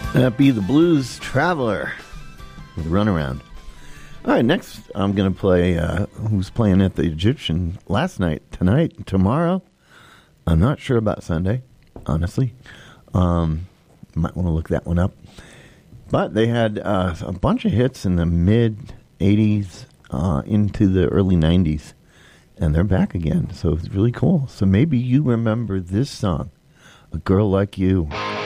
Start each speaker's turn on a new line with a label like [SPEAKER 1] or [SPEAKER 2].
[SPEAKER 1] That be the Blues Traveler with Runaround. All right, next I'm going to play who's playing at the Egyptian last night, tonight, tomorrow. I'm not sure about Sunday, honestly. Might want to look that one up. But they had a bunch of hits in the mid-'80s into the early 90s, and they're back again, so it's really cool. So maybe you remember this song, A Girl Like You.